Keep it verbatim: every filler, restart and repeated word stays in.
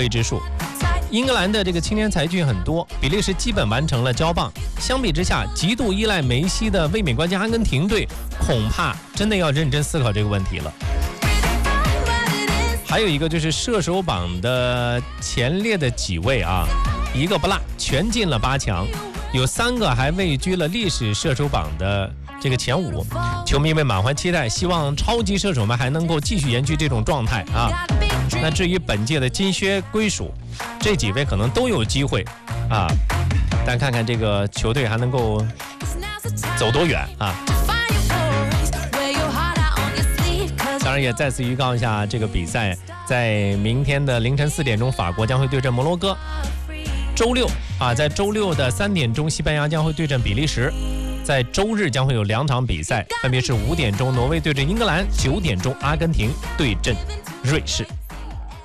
未知数。英格兰的这个青年才俊很多，比利时基本完成了交棒。相比之下，极度依赖梅西的卫冕冠军阿根廷队，恐怕真的要认真思考这个问题了。还有一个就是射手榜的前列的几位啊，一个不落，全进了八强，有三个还位居了历史射手榜的这个前五。球迷们满怀期待，希望超级射手们还能够继续延续这种状态啊。那至于本届的金靴归属，这几位可能都有机会啊，但看看这个球队还能够走多远啊。当然也再次预告一下这个比赛，在明天的凌晨四点钟，法国将会对阵摩洛哥。周六啊，在周六的三点钟，西班牙将会对阵比利时。在周日将会有两场比赛，分别是五点钟挪威对阵英格兰，九点钟阿根廷对阵瑞士。